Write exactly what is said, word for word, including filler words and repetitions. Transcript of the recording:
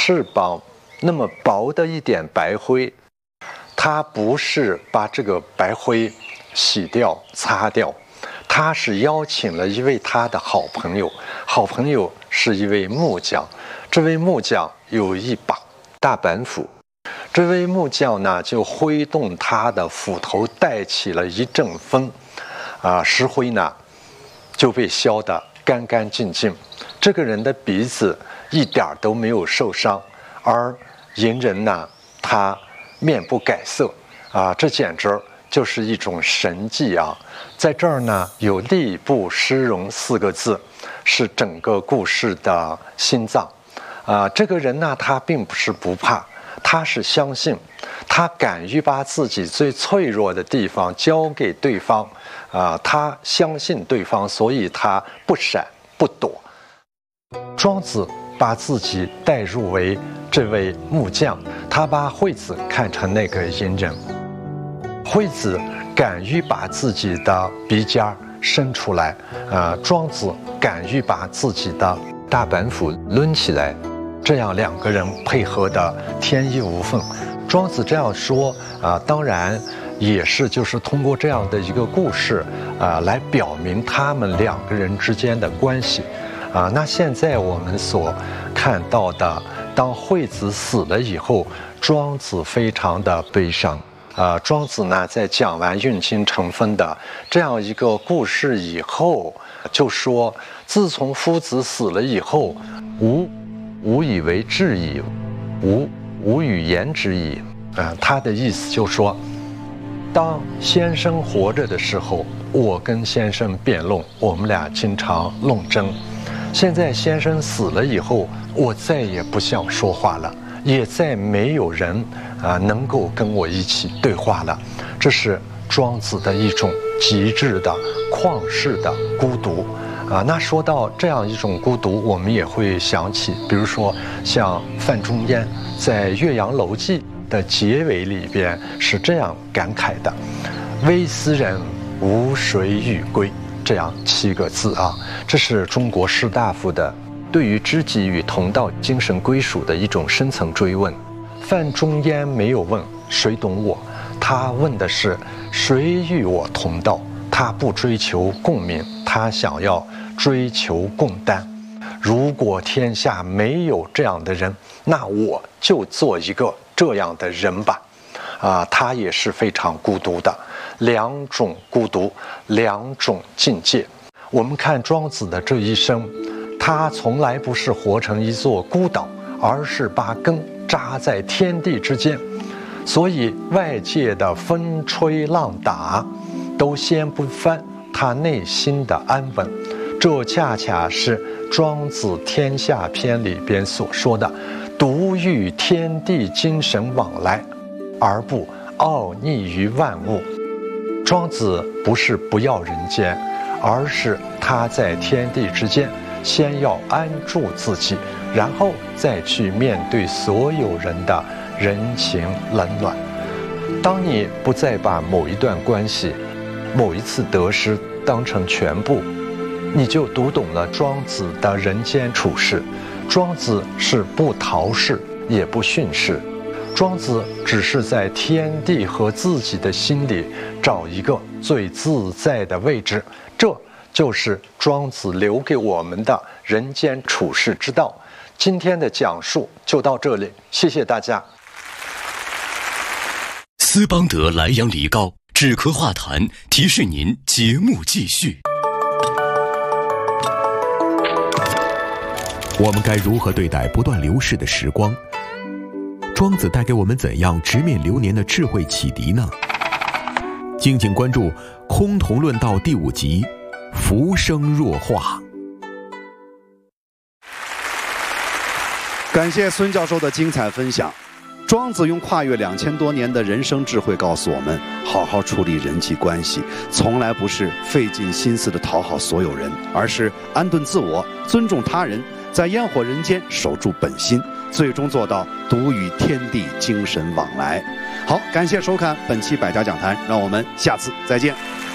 翅膀那么薄的一点白灰，他不是把这个白灰洗掉擦掉，他是邀请了一位他的好朋友，好朋友是一位木匠，这位木匠有一把大板斧，这位木匠呢就挥动他的斧头，带起了一阵风，啊，石灰呢就被削得干干净净，这个人的鼻子一点都没有受伤，而银人呢他面不改色，啊，这简直就是一种神迹啊！在这儿呢有力不失容四个字，是整个故事的心脏。啊，这个人呢他并不是不怕，他是相信，他敢于把自己最脆弱的地方交给对方，啊，他相信对方，所以他不闪不躲。庄子把自己代入为这位木匠，他把惠子看成那个银人。惠子敢于把自己的鼻尖伸出来，呃，庄子敢于把自己的大板斧抡起来，这样两个人配合的天衣无缝。庄子这样说啊、呃，当然也是就是通过这样的一个故事啊、呃，来表明他们两个人之间的关系。啊，那现在我们所看到的，当惠子死了以后，庄子非常的悲伤。啊，庄子呢在讲完运经成风的这样一个故事以后，就说：自从夫子死了以后，吾无以为治矣，吾无与言之矣。啊，他的意思就是说，当先生活着的时候，我跟先生辩论，我们俩经常论争。现在先生死了以后，我再也不想说话了，也再没有人啊、呃、能够跟我一起对话了。这是庄子的一种极致的旷世的孤独啊。那说到这样一种孤独，我们也会想起，比如说像范仲淹在《岳阳楼记》的结尾里边是这样感慨的：微斯人，无谁与归。这样七个字啊，这是中国士大夫的对于知己与同道精神归属的一种深层追问。范仲淹没有问谁懂我，他问的是谁与我同道。他不追求共鸣，他想要追求共担。如果天下没有这样的人，那我就做一个这样的人吧。啊，他也是非常孤独的。两种孤独，两种境界。我们看庄子的这一生，他从来不是活成一座孤岛，而是把根扎在天地之间，所以外界的风吹浪打都掀不翻他内心的安稳。这恰恰是庄子天下篇里边所说的独与天地精神往来，而不傲溺于万物。庄子不是不要人间，而是他在天地之间先要安住自己，然后再去面对所有人的人情冷暖。当你不再把某一段关系、某一次得失当成全部，你就读懂了庄子的人间处世。庄子是不逃世也不训世，庄子只是在天地和自己的心里找一个最自在的位置，这就是庄子留给我们的人间处世之道。今天的讲述就到这里，谢谢大家。 斯邦德莱阳梨膏止咳化痰，提示您节目继续。 我们该如何对待不断流逝的时光？庄子带给我们怎样直面流年的智慧启迪呢？敬请关注《空同论道》第五集《浮生若画》。 感谢孙教授的精彩分享。庄子用跨越两千多年的人生智慧告诉我们，好好处理人际关系，从来不是费尽心思的讨好所有人，而是安顿自我，尊重他人，在烟火人间守住本心，最终做到独与天地精神往来。好，感谢收看本期百家讲坛，让我们下次再见。